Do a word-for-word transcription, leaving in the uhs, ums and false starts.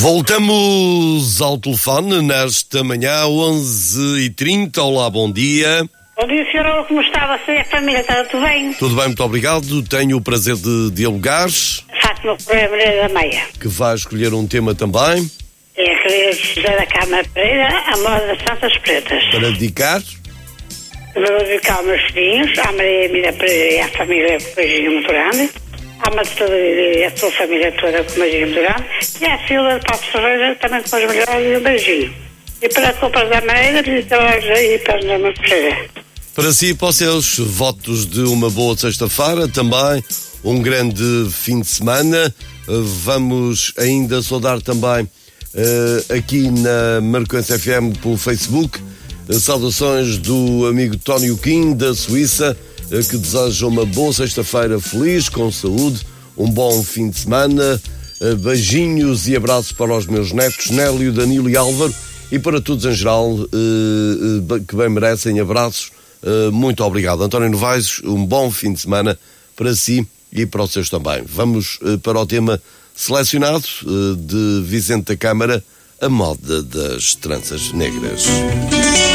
Voltamos ao telefone nesta manhã, onze e trinta. Olá, bom dia. Bom dia, senhor. Como está você? A família está tudo bem? Tudo bem, muito obrigado. Tenho o prazer de dialogar. Fátima Pereira da Meia. Que vai escolher um tema também. É a querida José da Câmara Pereira, a moda das Santas Pretas. Para dedicar. Vou dedicar aos meus filhos, à Maria Emília Pereira e à família com um beijinho muito grande. À Matilde e a sua família toda com um beijinho muito grande. E à Silva de Paulo Ferreira também com os melhores e um beijinho. E para a compra da Mareira, visitá-las aí para a Dama Pereira. Para si e para os seus votos de uma boa sexta-feira, também um grande fim de semana. Vamos ainda saudar também uh, aqui na Marcoense F M pelo Facebook. Uh, saudações do amigo Tónio Kim, da Suíça, uh, que deseja uma boa sexta-feira feliz, com saúde, um bom fim de semana. Uh, beijinhos e abraços para os meus netos, Nélio, Danilo e Álvaro, e para todos em geral, uh, uh, que bem merecem abraços. Uh, muito obrigado, António Novaes. Um bom fim de semana para si e para os seus também. Vamos uh, para o tema selecionado uh, de Vicente da Câmara, a moda das tranças negras.